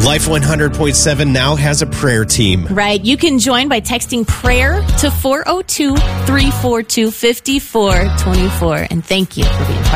Life 100.7 now has a prayer team. Right. You can join by texting prayer to 402-342-5424. And thank you for being part